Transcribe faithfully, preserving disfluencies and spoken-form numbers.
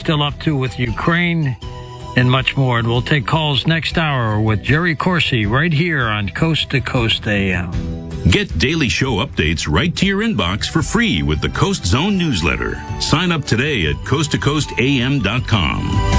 still up to with Ukraine and much more. And we'll take calls next hour with Jerry Corsi right here on Coast to Coast A M. Get daily show updates right to your inbox for free with the Coast Zone newsletter. Sign up today at coast to coast a m dot com.